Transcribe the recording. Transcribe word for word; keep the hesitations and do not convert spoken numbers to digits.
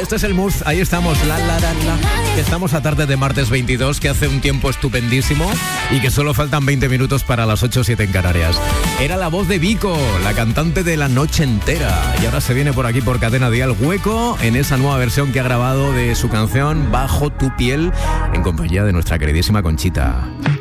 Este es el mood, ahí estamos, la, la, la, la. Estamos a tarde de martes veintidós, que hace un tiempo estupendísimo y que solo faltan veinte minutos para las ocho o siete en Canarias. Era la voz de Vico, la cantante de La Noche Entera. Y ahora se viene por aquí por Cadena Dial Hueco en esa nueva versión que ha grabado de su canción Bajo tu piel, en compañía de nuestra queridísima Conchita.